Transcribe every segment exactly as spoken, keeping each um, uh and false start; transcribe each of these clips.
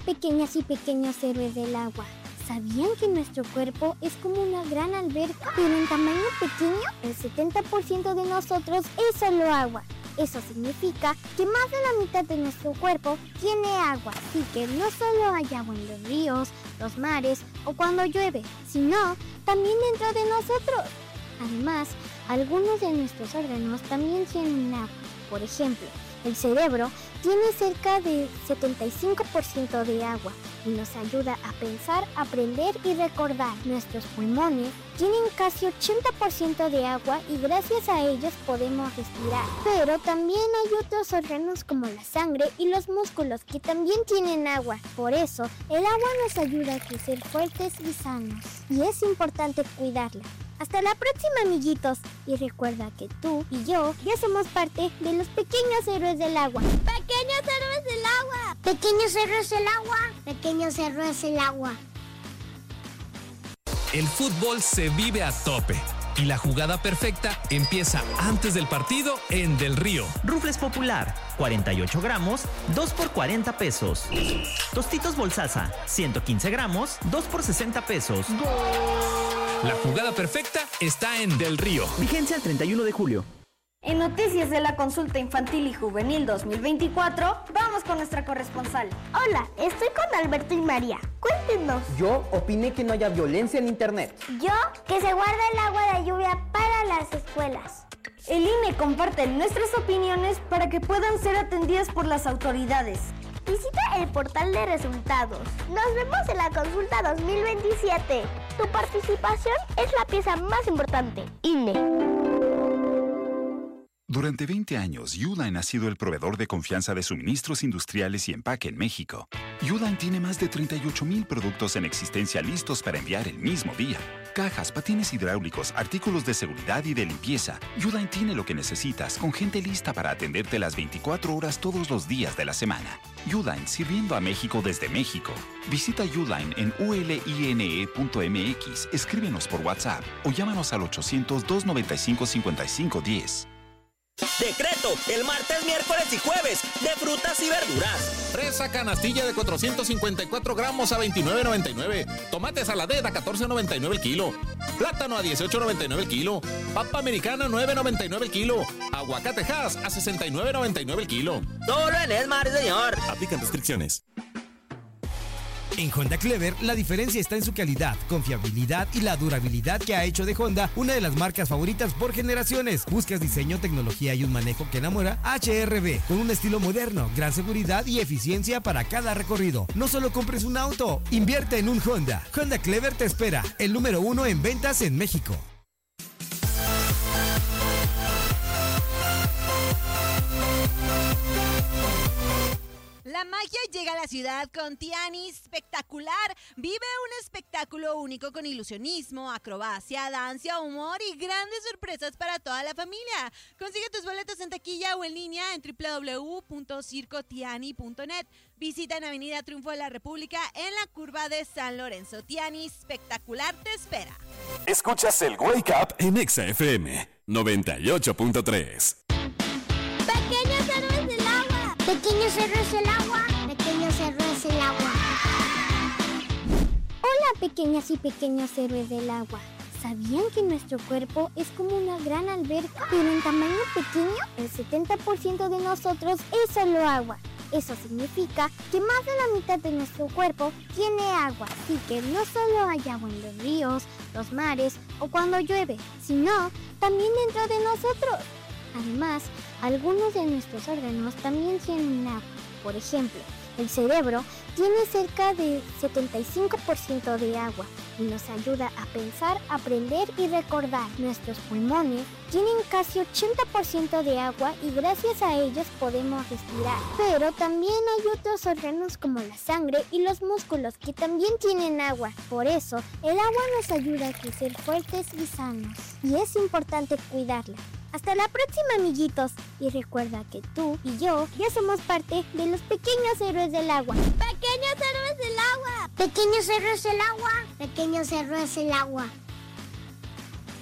pequeñas y pequeños héroes del agua. ¿Sabían que nuestro cuerpo es como una gran alberca, pero en tamaño pequeño? El setenta por ciento de nosotros es solo agua. Eso significa que más de la mitad de nuestro cuerpo tiene agua. Así que no solo hay agua en los ríos, los mares o cuando llueve, sino también dentro de nosotros. Además, algunos de nuestros órganos también tienen agua. Por ejemplo, el cerebro tiene cerca de setenta y cinco por ciento de agua y nos ayuda a pensar, aprender y recordar. Nuestros pulmones tienen casi ochenta por ciento de agua y gracias a ellos podemos respirar. Pero también hay otros órganos como la sangre y los músculos que también tienen agua. Por eso, el agua nos ayuda a crecer fuertes y sanos. Y es importante cuidarla. Hasta la próxima, amiguitos. Y recuerda que tú y yo ya somos parte de los pequeños héroes del agua. ¡Pequeños héroes del agua! ¡Pequeños héroes del agua! ¡Pequeños héroes del agua! El fútbol se vive a tope y la jugada perfecta empieza antes del partido en Del Río. Rufles Popular, cuarenta y ocho gramos, dos por cuarenta pesos. Tostitos Bolsaza, ciento quince gramos, dos por sesenta pesos. La jugada perfecta está en Del Río. Vigencia el treinta y uno de julio. En Noticias de la Consulta Infantil y Juvenil dos mil veinticuatro, vamos con nuestra corresponsal. Hola, estoy con Alberto y María. Cuéntenos. Yo opiné que no haya violencia en internet. Yo, que se guarda el agua de lluvia para las escuelas. El I N E comparte nuestras opiniones para que puedan ser atendidas por las autoridades. Visita el portal de resultados. Nos vemos en la consulta dos mil veintisiete. Tu participación es la pieza más importante. I N E. Durante veinte años, Uline ha sido el proveedor de confianza de suministros industriales y empaque en México. Uline tiene más de treinta y ocho mil productos en existencia listos para enviar el mismo día. Cajas, patines hidráulicos, artículos de seguridad y de limpieza. Uline tiene lo que necesitas, con gente lista para atenderte las veinticuatro horas todos los días de la semana. Uline, sirviendo a México desde México. Visita Uline en u l i n e punto m x, escríbenos por WhatsApp o llámanos al ochocientos, doscientos noventa y cinco, cincuenta y cinco diez. Decreto, el martes, miércoles y jueves, de frutas y verduras. Fresa canastilla de cuatrocientos cincuenta y cuatro gramos a veintinueve noventa y nueve. Tomate saladez a catorce noventa y nueve el kilo. Plátano a dieciocho noventa y nueve el kilo. Papa americana nueve noventa y nueve el kilo. Aguacate Hass a sesenta y nueve noventa y nueve el kilo. Solo en Esmar, señor. Aplican restricciones. En Honda Clever, la diferencia está en su calidad, confiabilidad y la durabilidad que ha hecho de Honda una de las marcas favoritas por generaciones. Buscas diseño, tecnología y un manejo que enamora. H R B, con un estilo moderno, gran seguridad y eficiencia para cada recorrido. No solo compres un auto, invierte en un Honda. Honda Clever te espera, el número uno en ventas en México. La magia llega a la ciudad con Tiani Espectacular. Vive un espectáculo único con ilusionismo, acrobacia, danza, humor y grandes sorpresas para toda la familia. Consigue tus boletos en taquilla o en línea en doble u doble u doble u punto circo tiani punto net. Visita en Avenida Triunfo de la República en la curva de San Lorenzo. Tiani Espectacular te espera. Escuchas el Wake Up en Exa F M noventa y ocho punto tres. Pequeños héroes del agua. Pequeños héroes del agua. Pequeños héroes del agua. Hola, pequeñas y pequeños héroes del agua. ¿Sabían que nuestro cuerpo es como una gran alberca, pero en tamaño pequeño? El setenta por ciento de nosotros es solo agua. Eso significa que más de la mitad de nuestro cuerpo tiene agua. Así que no solo hay agua en los ríos, los mares o cuando llueve, sino también dentro de nosotros. Además, algunos de nuestros órganos también tienen agua. Por ejemplo, el cerebro tiene cerca de setenta y cinco por ciento de agua y nos ayuda a pensar, aprender y recordar. Nuestros pulmones tienen casi ochenta por ciento de agua y gracias a ellos podemos respirar. Pero también hay otros órganos como la sangre y los músculos que también tienen agua. Por eso, el agua nos ayuda a crecer fuertes y sanos. Y es importante cuidarla. Hasta la próxima, amiguitos. Y recuerda que tú y yo ya somos parte de los pequeños héroes del agua. ¡Pequeños héroes del agua! ¡Pequeños héroes del agua! ¡Pequeños héroes del agua!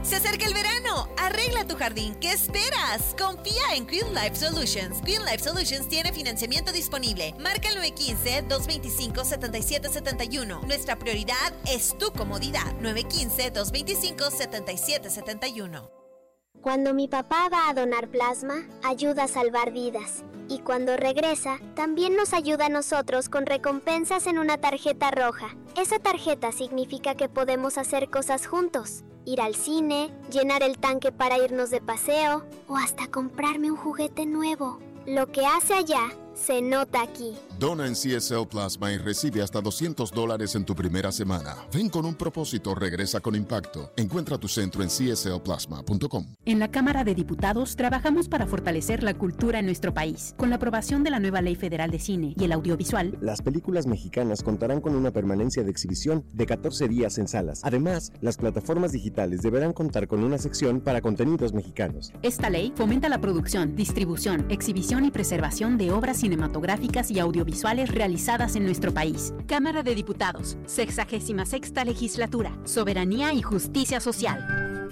Se acerca el verano. Arregla tu jardín. ¿Qué esperas? Confía en Green Life Solutions. Green Life Solutions tiene financiamiento disponible. Marca el nueve uno cinco, dos dos cinco, siete siete siete uno. Nuestra prioridad es tu comodidad. nueve uno cinco, dos dos cinco, siete siete siete uno. Cuando mi papá va a donar plasma, ayuda a salvar vidas. Y cuando regresa, también nos ayuda a nosotros con recompensas en una tarjeta roja. Esa tarjeta significa que podemos hacer cosas juntos. Ir al cine, llenar el tanque para irnos de paseo o hasta comprarme un juguete nuevo. Lo que hace allá se nota aquí. Dona en C S L Plasma y recibe hasta doscientos dólares en tu primera semana. Ven con un propósito, regresa con impacto. Encuentra tu centro en c s l plasma punto com. En la Cámara de Diputados trabajamos para fortalecer la cultura en nuestro país. Con la aprobación de la nueva Ley Federal de Cine y el audiovisual, las películas mexicanas contarán con una permanencia de exhibición de catorce días en salas. Además, las plataformas digitales deberán contar con una sección para contenidos mexicanos. Esta ley fomenta la producción, distribución, exhibición y preservación de obras cinematográficas y audiovisuales realizadas en nuestro país. Cámara de Diputados, sexagésima sexta Legislatura, Soberanía y Justicia Social.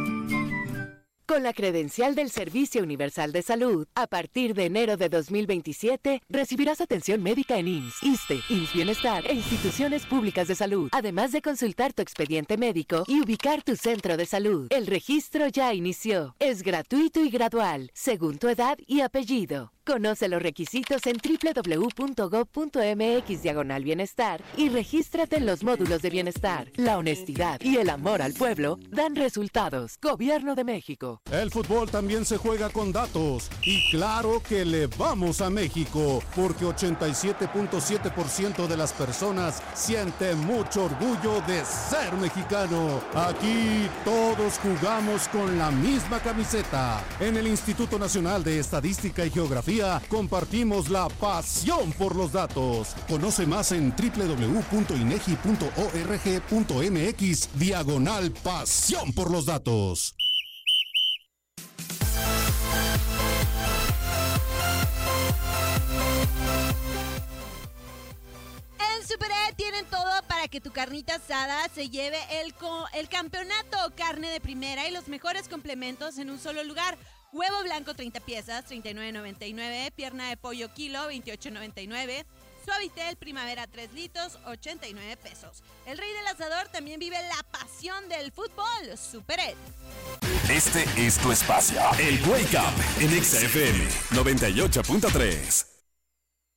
Con la credencial del Servicio Universal de Salud, a partir de enero de dos mil veintisiete, recibirás atención médica en I M S S, ISSSTE, I M S S Bienestar e instituciones públicas de salud, además de consultar tu expediente médico y ubicar tu centro de salud. El registro ya inició. Es gratuito y gradual, según tu edad y apellido. Conoce los requisitos en doble u doble u doble u punto gob punto m x diagonal bienestar y regístrate en los módulos de bienestar. La honestidad y el amor al pueblo dan resultados. Gobierno de México. El fútbol también se juega con datos. Y claro que le vamos a México, porque ochenta y siete punto siete por ciento de las personas siente mucho orgullo de ser mexicano. Aquí todos jugamos con la misma camiseta. En el Instituto Nacional de Estadística y Geografía compartimos la pasión por los datos. Conoce más en doble u doble u doble u punto inegi punto org punto m x diagonal pasión por los datos. En Super-E tienen todo para que tu carnita asada se lleve el, co- el campeonato. Carne de primera y los mejores complementos en un solo lugar. Huevo blanco treinta piezas, treinta y nueve noventa y nueve. Pierna de pollo kilo, veintiocho noventa y nueve. Suavitel Primavera tres litros, ochenta y nueve pesos. El rey del asador también vive la pasión del fútbol. Super-E. Este es tu espacio. El Wake Up en Exa F M noventa y ocho punto tres.